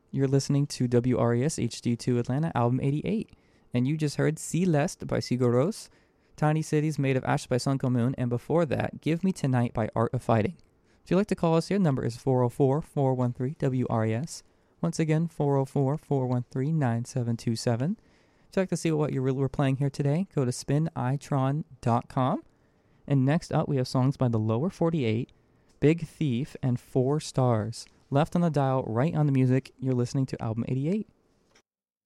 You're listening to WRES HD2 Atlanta, album 88. And you just heard Celeste by Sigur Rós, Tiny Cities Made of Ash by Sun Kil Moon, and before that, Give Me Tonight by Art of Fighting. If you'd like to call us, your number is 404-413-WRES. Once again, 404-413-9727. If you'd like to see what we're playing here today, go to spinitron.com. And next up, we have songs by the Lower 48, Big Thief, and 4 Stars. Left on the dial, right on the music, you're listening to album 88.